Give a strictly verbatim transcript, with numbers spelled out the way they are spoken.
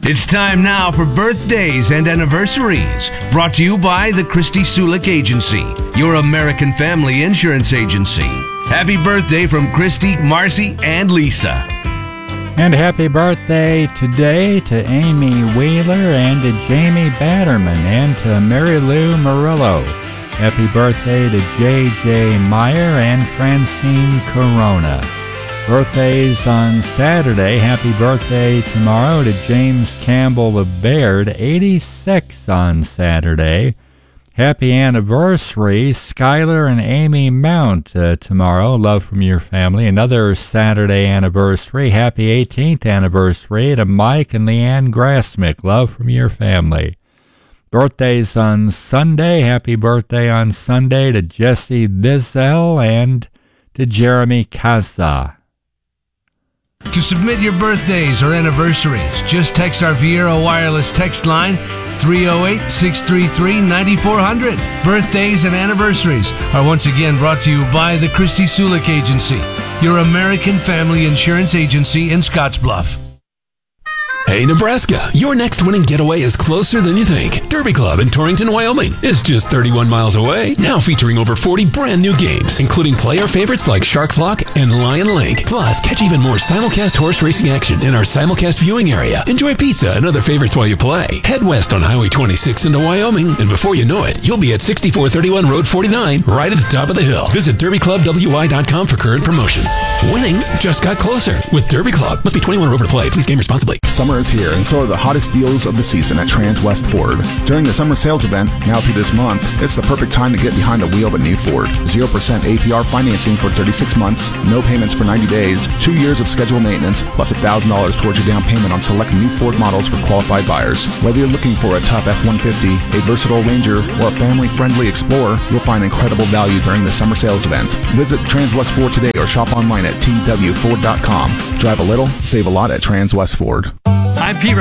It's time now for birthdays and anniversaries, brought to you by the Christy Sulik Agency, your American family insurance agency. Happy birthday from Christy, Marcy, and Lisa. And happy birthday today to Amy Wheeler and to Jamie Batterman and to Mary Lou Murillo. Happy birthday to J J Meyer and Francine Corona. Birthdays on Saturday. Happy birthday tomorrow to James Campbell of Baird, eighty-six on Saturday. Happy anniversary, Skylar and Amy Mount uh, tomorrow. Love from your family. Another Saturday anniversary. Happy eighteenth anniversary to Mike and Leanne Grassmick. Love from your family. Birthdays on Sunday. Happy birthday on Sunday to Jesse Bizel and to Jeremy Kaza. To submit your birthdays or anniversaries, just text our Viera wireless text line three oh eight, six three three, nine four hundred. Birthdays and anniversaries are once again brought to you by the Christy Sulik Agency, your American family insurance agency in Scottsbluff. Hey, Nebraska, your next winning getaway is closer than you think. Derby Club in Torrington, Wyoming is just thirty-one miles away, now featuring over forty brand new games, including player favorites like Sharks Lock and Lion Link. Plus, catch even more simulcast horse racing action in our simulcast viewing area. Enjoy pizza and other favorites while you play. Head west on Highway twenty-six into Wyoming, and before you know it, you'll be at sixty-four thirty-one Road forty-nine, right at the top of the hill. Visit derby club w y dot com for current promotions. Winning just got closer with Derby Club. Must be twenty-one or over to play. Please game responsibly. Summer is here, and so are the hottest deals of the season at Transwest Ford. During the summer sales event, now through this month, it's the perfect time to get behind the wheel of a new Ford. zero percent A P R financing for thirty-six months, no payments for ninety days, two years of scheduled maintenance, plus one thousand dollars towards your down payment on select new Ford models for qualified buyers. Whether you're looking for a tough F one fifty, a versatile Ranger, or a family-friendly Explorer, you'll find incredible value during the summer sales event. Visit Transwest Ford today or shop online at t w ford dot com. Drive a little, save a lot at Transwest Ford. I'm Pete